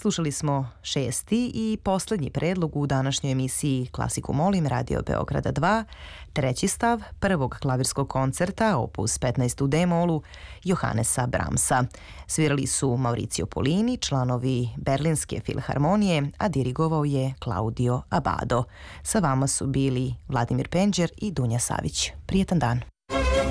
Slušali smo šesti i poslednji predlog u današnjoj emisiji Klasiku molim Radio Beograda 2, treći stav prvog klavirskog koncerta opus 15 u D-molu Johannesa Brahmsa. Svirali su Mauricio Polini, članovi Berlinske filharmonije, a dirigovao je Claudio Abbado. Sa vama su bili Vladimir Penđer i Dunja Savić. Prijetan dan.